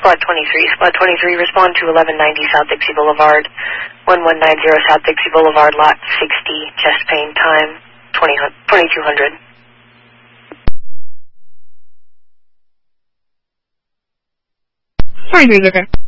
Squad 23. Squad 23, respond to 1190 South Dixie Boulevard, 1190 South Dixie Boulevard, lot 60, chest pain, time 2200. Fine, okay.